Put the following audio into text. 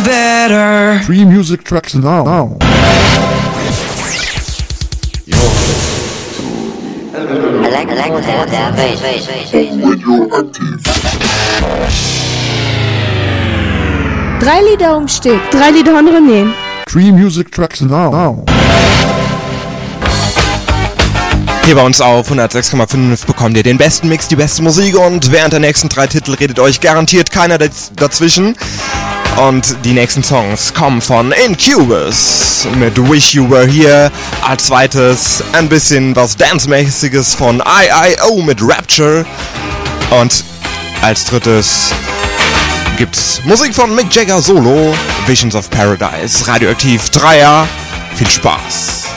better. 3 music tracks now. Drei Lieder um Stück, 3 Lieder von René. 3 music tracks now. Hier bei uns auf 106,5 bekommt ihr den besten Mix, die beste Musik und während der nächsten 3 Titel redet euch garantiert keiner dazwischen. Und die nächsten Songs kommen von Incubus mit Wish You Were Here. Als zweites ein bisschen was Dance-mäßiges von IIO mit Rapture. Und als drittes gibt's Musik von Mick Jagger Solo, Visions of Paradise, Radioaktiv 3er. Viel Spaß!